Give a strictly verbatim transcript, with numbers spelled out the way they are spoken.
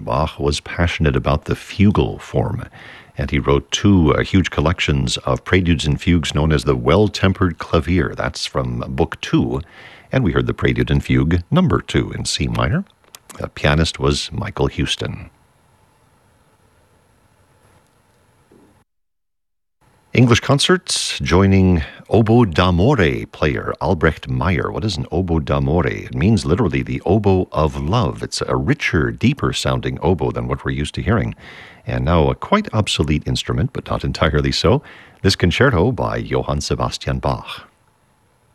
Bach was passionate about the fugal form, and he wrote two uh, huge collections of preludes and fugues known as the Well-Tempered Clavier. That's from Book Two, and we heard the Prelude and Fugue Number Two in C minor. The pianist was Michael Houston. English concerts joining oboe d'amore player Albrecht Meyer. What is an oboe d'amore? It means literally the oboe of love. It's a richer, deeper sounding oboe than what we're used to hearing, and now a quite obsolete instrument, but not entirely so. This concerto by Johann Sebastian Bach.